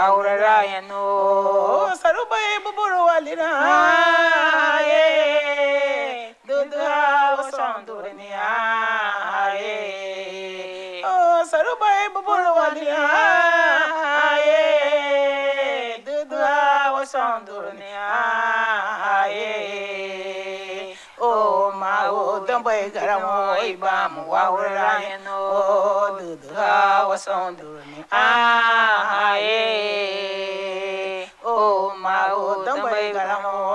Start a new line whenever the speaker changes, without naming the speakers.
Aurarayano Sarubai Buburu Alina Dudra was on Durania Oh Sarubai Buburu Alina Dudra was on Durania Oh Mao Dumbai Garamo Ibam Waurayano Dudra was on Durania Oh, my, oh, Dumbai Garamo.